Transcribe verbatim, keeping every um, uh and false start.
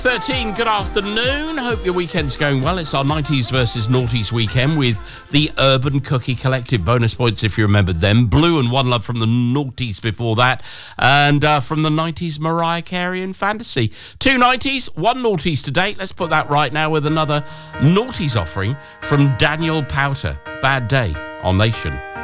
thirteen, good afternoon. Hope your weekend's going well. It's our nineties versus noughties weekend with the Urban Cookie Collective. Bonus points if you remembered them. Blue and One Love from the noughties before that. And uh, from the nineties, Mariah Carey and Fantasy. Two nineties, one noughties to date. Let's put that right now with another noughties offering from Daniel Powter. Bad Day on Nation.